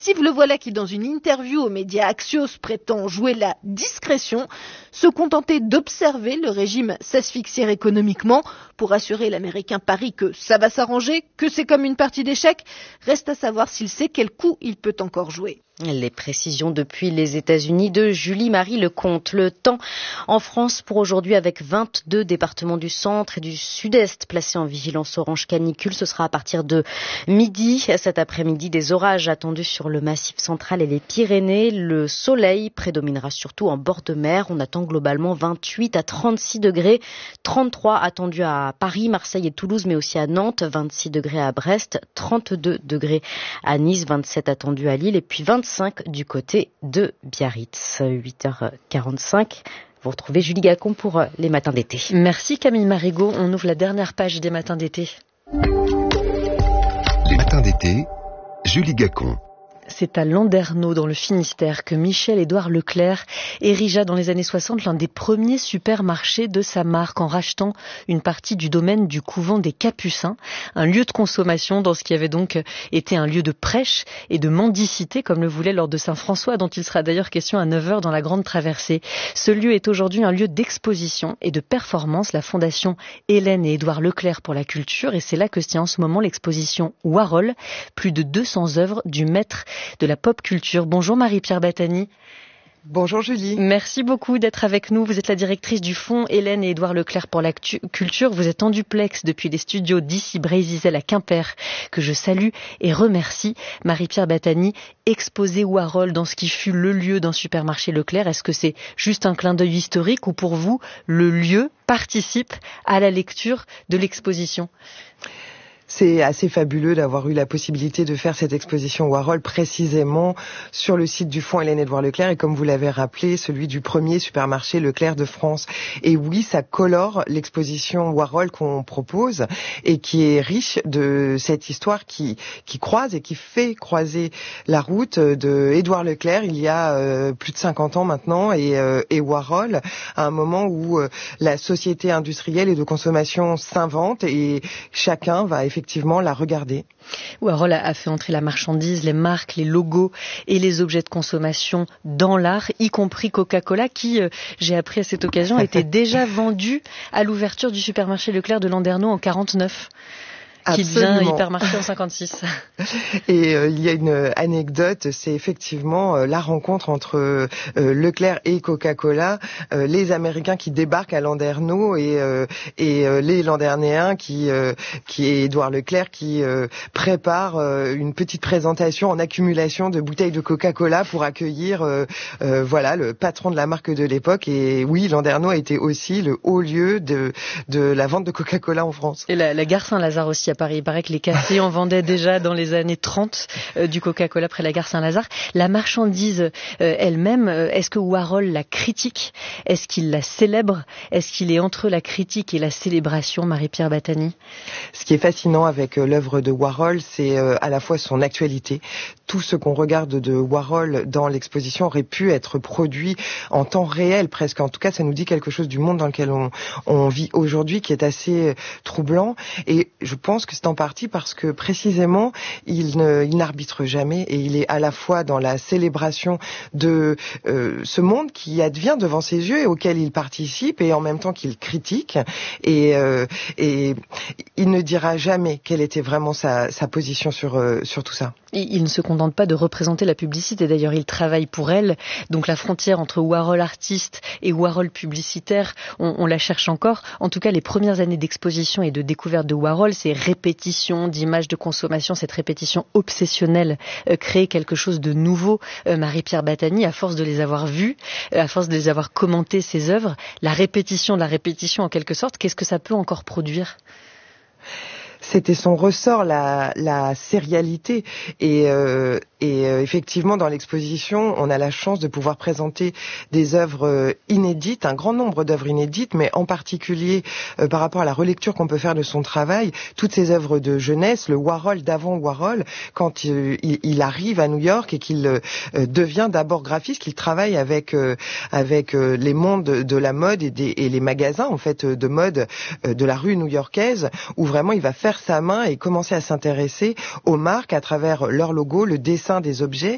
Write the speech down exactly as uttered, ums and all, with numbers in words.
Le voilà qui, dans une interview aux médias Axios, prétend jouer la discrétion, se contenter d'observer le régime s'asphyxier économiquement pour assurer l'Américain Paris que ça va s'arranger, que c'est comme une partie d'échecs. Reste à savoir s'il sait quel coup il peut encore jouer. Les précisions depuis les États-Unis de Julie-Marie Lecomte. Le temps en France pour aujourd'hui avec vingt-deux départements du centre et du sud-est placés en vigilance orange canicule. Ce sera à partir de midi. Cet après-midi, des orages attendus sur le Massif central et les Pyrénées. Le soleil prédominera surtout en bord de mer. On attend globalement vingt-huit à trente-six degrés. trente-trois attendus à Paris, Marseille et Toulouse, mais aussi à Nantes. vingt-six degrés à Brest. trente-deux degrés à Nice. vingt-sept attendus à Lille. Et puis vingt-cinq du côté de Biarritz. huit heures quarante-cinq. Vous retrouvez Julie Gacon pour les matins d'été. Merci Camille Marigot. On ouvre la dernière page des matins d'été. Les matins d'été, Julie Gacon. C'est à Landerneau, dans le Finistère, que Michel-Édouard Leclerc érigea dans les années soixante l'un des premiers supermarchés de sa marque en rachetant une partie du domaine du couvent des Capucins, un lieu de consommation dans ce qui avait donc été un lieu de prêche et de mendicité, comme le voulait lors de Saint-François, dont il sera d'ailleurs question à neuf heures dans la Grande Traversée. Ce lieu est aujourd'hui un lieu d'exposition et de performance. La Fondation Hélène et Édouard Leclerc pour la culture, et c'est là que se tient en ce moment l'exposition Warhol, plus de deux cents œuvres du maître de la pop culture. Bonjour Marie-Pierre Battani. Bonjour Julie. Merci beaucoup d'être avec nous. Vous êtes la directrice du fonds Hélène et Édouard Leclerc pour la culture. Vous êtes en duplex depuis les studios d'ici Brésil à Quimper, que je salue et remercie. Marie-Pierre Battani, exposer Warhol dans ce qui fut le lieu d'un supermarché Leclerc, est-ce que c'est juste un clin d'œil historique ou pour vous, le lieu participe à la lecture de l'exposition ? C'est assez fabuleux d'avoir eu la possibilité de faire cette exposition Warhol précisément sur le site du fonds Hélène-Édouard Leclerc et comme vous l'avez rappelé, celui du premier supermarché Leclerc de France. Et oui, ça colore l'exposition Warhol qu'on propose et qui est riche de cette histoire qui, qui croise et qui fait croiser la route de Édouard Leclerc il y a euh, plus de cinquante ans maintenant et, euh, et Warhol à un moment où euh, la société industrielle et de consommation s'invente et chacun va effectivement effectivement la regarder. Warhol a fait entrer la marchandise, les marques, les logos et les objets de consommation dans l'art, y compris Coca-Cola qui, euh, j'ai appris à cette occasion, était déjà vendu à l'ouverture du supermarché Leclerc de Landerneau en quarante-neuf. Qui devient hypermarché en cinquante-six. Et euh, il y a une anecdote, c'est effectivement euh, la rencontre entre euh, Leclerc et Coca-Cola, euh, les Américains qui débarquent à Landerneau et, euh, et euh, les Landernéens qui, euh, qui est Édouard Leclerc qui euh, prépare euh, une petite présentation en accumulation de bouteilles de Coca-Cola pour accueillir euh, euh, voilà le patron de la marque de l'époque. Et oui, Landerneau a été aussi le haut lieu de, de la vente de Coca-Cola en France. Et la, la gare Saint-Lazare aussi à Paris. Il paraît que les cafés en vendaient déjà dans les années trente euh, du Coca-Cola près de la gare Saint-Lazare. La marchandise euh, elle-même, euh, est-ce que Warhol la critique ? Est-ce qu'il la célèbre ? Est-ce qu'il est entre la critique et la célébration, Marie-Pierre Battani ? Ce qui est fascinant avec euh, l'œuvre de Warhol, c'est euh, à la fois son actualité. Tout ce qu'on regarde de Warhol dans l'exposition aurait pu être produit en temps réel presque. En tout cas, ça nous dit quelque chose du monde dans lequel on, on vit aujourd'hui qui est assez troublant. Et je pense que c'est en partie parce que précisément il, ne, il n'arbitre jamais et il est à la fois dans la célébration de euh, ce monde qui advient devant ses yeux et auquel il participe et en même temps qu'il critique et, euh, et il ne dira jamais quelle était vraiment sa, sa position sur, euh, sur tout ça. Il ne se contente pas de représenter la publicité, d'ailleurs il travaille pour elle, donc la frontière entre Warhol artiste et Warhol publicitaire, on, on la cherche encore. En tout cas, les premières années d'exposition et de découverte de Warhol, ces répétitions d'images de consommation, cette répétition obsessionnelle, euh, crée quelque chose de nouveau. Euh, Marie-Pierre Battani, à force de les avoir vues, euh, à force de les avoir commentées, ces œuvres, la répétition de la répétition en quelque sorte, qu'est-ce que ça peut encore produire ? C'était son ressort, la, la sérialité. Et, euh, et euh, effectivement, dans l'exposition, on a la chance de pouvoir présenter des œuvres euh, inédites, un grand nombre d'œuvres inédites, mais en particulier euh, par rapport à la relecture qu'on peut faire de son travail, toutes ces œuvres de jeunesse, le Warhol d'avant Warhol, quand euh, il, il arrive à New York et qu'il euh, devient d'abord graphiste, qu'il travaille avec euh, avec euh, les mondes de la mode et, des, et les magasins en fait de mode euh, de la rue new-yorkaise, où vraiment il va faire sa main et commencer à s'intéresser aux marques à travers leur logo, le dessin des objets